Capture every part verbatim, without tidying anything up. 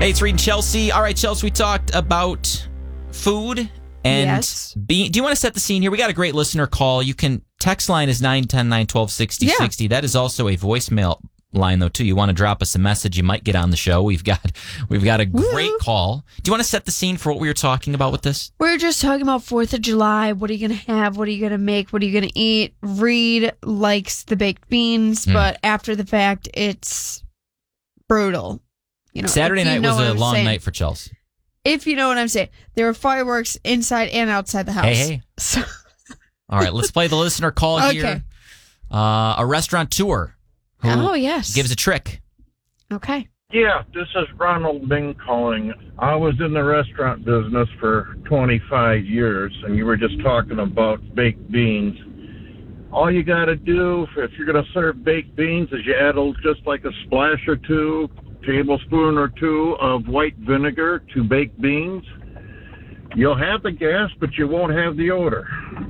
Hey, it's Reed and Chelsea. All right, Chelsea, we talked about food and Yes. bean. Do you want to set the scene here? We got a great listener call. You can text line is nine one zero, nine one two, six zero six zero. That is also a voicemail line though too. You want to drop us a message, you might get on the show. We've got we've got a great Woo. call. Do you want to set the scene for what we were talking about with this? We're just talking about fourth of July. What are you going to have? What are you going to make? What are you going to eat? Reed likes the baked beans, Mm. but after the fact, it's brutal. You know, Saturday if you night know was what a I'm long saying. night for Chelsea. If you know what I'm saying. There were fireworks inside and outside the house. Hey, hey. So, All right, let's play the listener call Okay. here. Uh, a restaurateur who oh, yes. gives a trick. Okay. Yeah, this is Ronald Bing calling. I was in the restaurant business for twenty-five years, and you were just talking about baked beans. All you got to do if you're going to serve baked beans is you add a, just like a splash or two, tablespoon or two of white vinegar to baked beans. You'll have the gas, but you won't have the odor.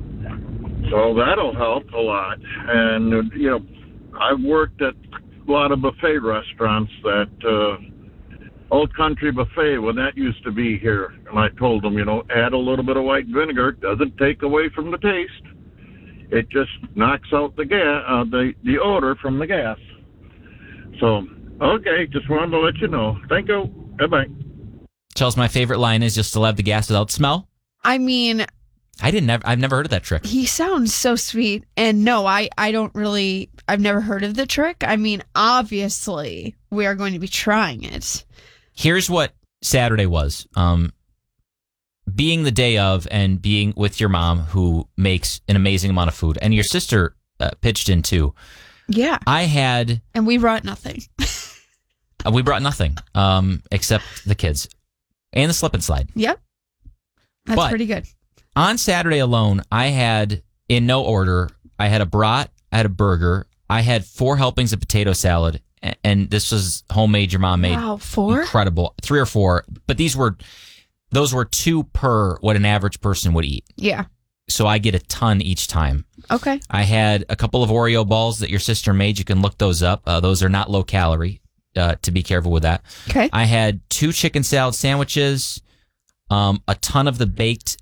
So that'll help a lot. And, you know, I've worked at a lot of buffet restaurants that uh, Old Country Buffet, when that used to be here. And I told them, you know, add a little bit of white vinegar. Doesn't take away from the taste. It just knocks out the gas, uh, the, the odor from the gas. So, okay, just wanted to let you know. Thank you. Bye-bye. Chelsea, my favorite line is just to have the gas without smell. I mean, I didn't. Ever, I've never heard of that trick. he sounds so sweet. And no, I, I don't really, I've never heard of the trick. I mean, obviously, we are going to be trying it. Here's what Saturday was. Um, being the day of and being with your mom, who makes an amazing amount of food, and your sister uh, pitched in too. Yeah. I had, And we brought nothing. uh, we brought nothing um, except the kids and the slip and slide. Yep. That's But- pretty good. On Saturday alone, I had, in no order, I had a brat, I had a burger, I had four helpings of potato salad, a- and this was homemade. Your mom made. Wow, four? Incredible. Three or four, but these were, those were two per what an average person would eat. Yeah. So I get a ton each time. Okay. I had a couple of Oreo balls that your sister made. You can look those up. Uh, those are not low calorie, uh, to be careful with that. Okay. I had two chicken salad sandwiches, um, a ton of the baked,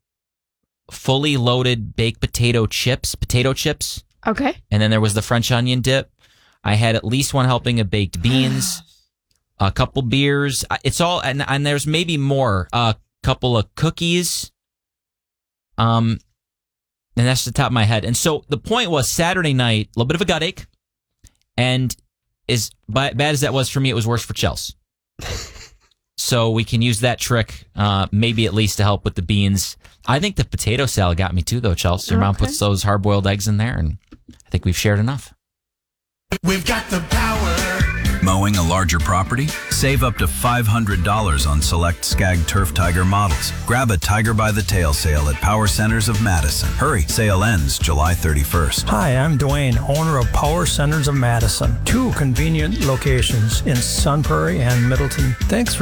fully loaded baked potato chips, potato chips, Okay. and then there was the French onion dip. I had at least one helping of baked beans, a couple beers. I- It's all, and, and there's maybe more. A couple of cookies. Um, and that's the top of my head. And so the point was Saturday night, a little bit of a gut ache, and as ba- bad as that was for me, it was worse for Chelsea. So we can use that trick, uh, maybe at least to help with the beans. I think the potato salad got me too, though, Chelsea. Your mom Okay. puts those hard-boiled eggs in there, and I think we've shared enough. We've got the power. Mowing a larger property? Save up to five hundred dollars on select Skag Turf Tiger models. Grab a Tiger by the Tail sale at Power Centers of Madison. Hurry, sale ends July thirty-first. Hi, I'm Dwayne, owner of Power Centers of Madison. Two convenient locations in Sun Prairie and Middleton. Thanks for